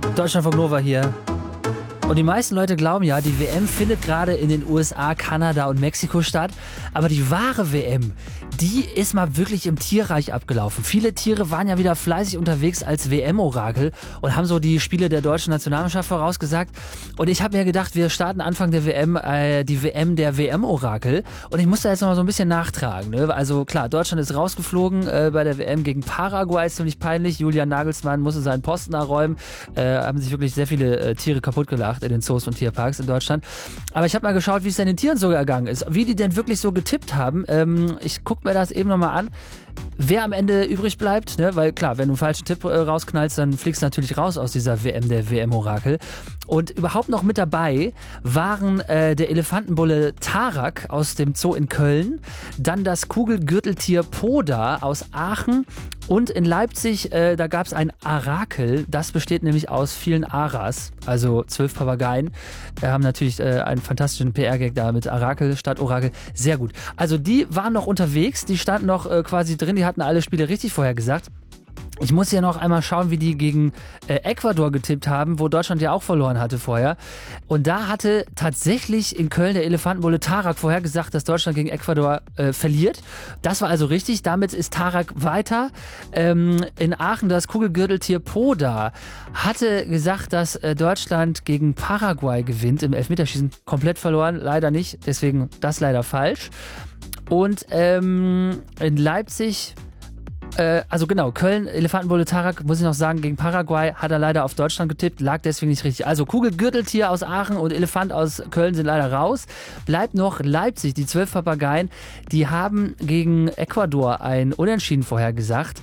Deutschlandfunk Nova hier. Und die meisten Leute glauben ja, die WM findet gerade in den USA, Kanada und Mexiko statt. Aber die wahre WM, die ist mal wirklich im Tierreich abgelaufen. Viele Tiere waren ja wieder fleißig unterwegs als WM-Orakel und haben so die Spiele der deutschen Nationalmannschaft vorausgesagt. Und ich habe mir gedacht, wir starten Anfang der WM, die WM der WM-Orakel. Und ich muss da jetzt noch mal so ein bisschen nachtragen. Ne? Also klar, Deutschland ist rausgeflogen bei der WM gegen Paraguay, ist ziemlich peinlich. Julian Nagelsmann musste seinen Posten erräumen. Haben sich wirklich sehr viele Tiere kaputt gelacht in den Zoos und Tierparks in Deutschland. Aber ich habe mal geschaut, wie es denn den Tieren so ergangen ist. Wie die denn wirklich so getippt haben. Ich gucke mir das eben nochmal an. Wer am Ende übrig bleibt, ne? Weil klar, wenn du einen falschen Tipp rausknallst, dann fliegst du natürlich raus aus dieser WM, der WM-Orakel. Und überhaupt noch mit dabei waren der Elefantenbulle Tarak aus dem Zoo in Köln, dann das Kugelgürteltier Poda aus Aachen und in Leipzig, da gab es ein Arakel, das besteht nämlich aus vielen Aras, also 12 Papageien. Wir haben natürlich einen fantastischen PR-Gag da mit Arakel statt Orakel, sehr gut. Also die waren noch unterwegs, die standen noch quasi drin, die hatten alle Spiele richtig vorhergesagt. Ich muss ja noch einmal schauen, wie die gegen Ecuador getippt haben, wo Deutschland ja auch verloren hatte vorher. Und da hatte tatsächlich in Köln der Elefantenbulle Tarak vorher gesagt, dass Deutschland gegen Ecuador verliert. Das war also richtig. Damit ist Tarak weiter. In Aachen das Kugelgürteltier Poda hatte gesagt, dass Deutschland gegen Paraguay gewinnt im Elfmeterschießen. Komplett verloren, leider nicht. Deswegen das leider falsch. Und in Leipzig... Also genau, Köln, Elefantenbulle Tarak, muss ich noch sagen, gegen Paraguay hat er leider auf Deutschland getippt, lag deswegen nicht richtig. Also Kugelgürteltier aus Aachen und Elefant aus Köln sind leider raus. Bleibt noch Leipzig, die 12 Papageien, die haben gegen Ecuador ein Unentschieden vorhergesagt.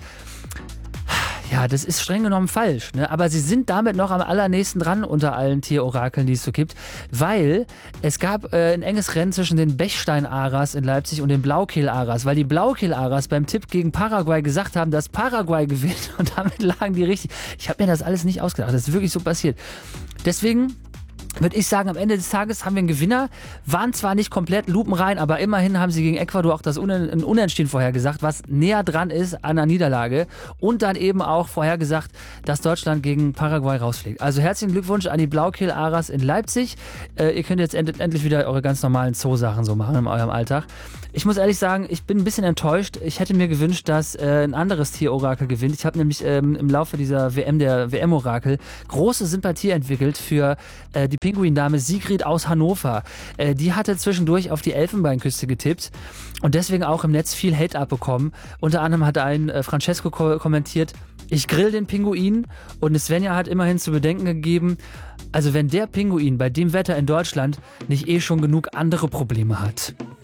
Ja, das ist streng genommen falsch, ne? Aber sie sind damit noch am allernächsten dran unter allen Tierorakeln, die es so gibt, weil es gab ein enges Rennen zwischen den Bechstein-Aras in Leipzig und den Blaukehl-Aras, weil die Blaukehl-Aras beim Tipp gegen Paraguay gesagt haben, dass Paraguay gewinnt und damit lagen die richtig. Ich habe mir das alles nicht ausgedacht, das ist wirklich so passiert. Deswegen würde ich sagen, am Ende des Tages haben wir einen Gewinner. Waren zwar nicht komplett lupenrein, aber immerhin haben sie gegen Ecuador auch das ein Unentschieden vorhergesagt, was näher dran ist an der Niederlage. Und dann eben auch vorhergesagt, dass Deutschland gegen Paraguay rausfliegt. Also herzlichen Glückwunsch an die Blaukehl-Aras in Leipzig. Ihr könnt jetzt endlich wieder eure ganz normalen Zoo-Sachen so machen in eurem Alltag. Ich muss ehrlich sagen, ich bin ein bisschen enttäuscht. Ich hätte mir gewünscht, dass ein anderes Tierorakel gewinnt. Ich habe nämlich im Laufe dieser WM, der WM-Orakel, große Sympathie entwickelt für die Pinguindame Sigrid aus Hannover. Die hatte zwischendurch auf die Elfenbeinküste getippt und deswegen auch im Netz viel Hate abbekommen. Unter anderem hat ein Francesco kommentiert, ich grill den Pinguin, und Svenja hat immerhin zu bedenken gegeben, also wenn der Pinguin bei dem Wetter in Deutschland nicht schon genug andere Probleme hat.